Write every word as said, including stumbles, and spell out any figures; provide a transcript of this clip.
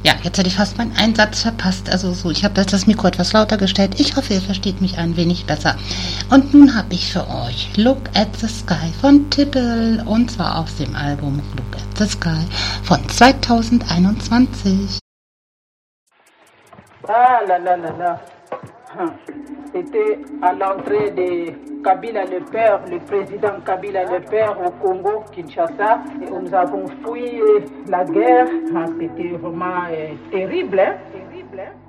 Ja, jetzt hätte ich fast meinen Einsatz verpasst. Also so, ich habe jetzt das Mikro etwas lauter gestellt. Ich hoffe, ihr versteht mich ein wenig besser. Und nun habe ich für euch Look at the Sky von Tipple, und zwar aus dem Album Look at the Sky von zweitausendeinundzwanzig. Ah là là là là. C'était à l'entrée de Kabila le Père, le président Kabila le Père au Congo, Kinshasa. Et nous avons fui la guerre. C'était vraiment euh, terrible. Hein? Terrible hein?